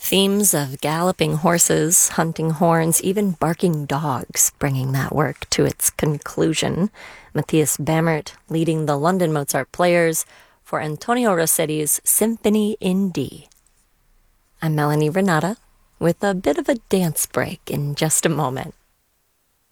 Themes of galloping horses, hunting horns, even barking dogs, bringing that work to its conclusion. Matthias Bamert leading the London Mozart Players for Antonio Rossetti's Symphony in D. I'm Melanie Renata with a bit of a dance break in just a moment.